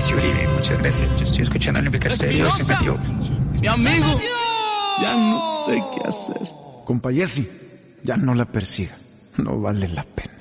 Jesse Uribe, muchas gracias. Yo estoy escuchando el Amplificar Estéreo, sensativo. Mi amigo, ya no sé qué hacer. Compa Jesse, ya no la persiga. No vale la pena.